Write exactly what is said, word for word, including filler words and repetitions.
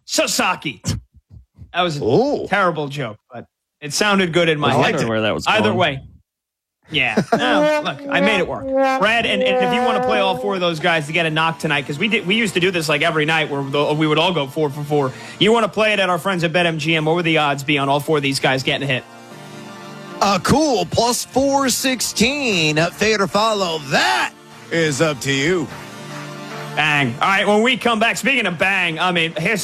Sasaki. That was a Ooh. terrible joke, but it sounded good in my I head. wondered where that was Either going. way. Yeah. No, look, I made it work. Brad, and, and if you want to play all four of those guys to get a knock tonight, because we did, we used to do this like every night where the, we would all go four for four. You want to play it at our friends at BetMGM, what would the odds be on all four of these guys getting a hit? Uh, cool. Plus four sixteen. Fade or follow. That is up to you. Bang. All right, when we come back, speaking of bang, I mean,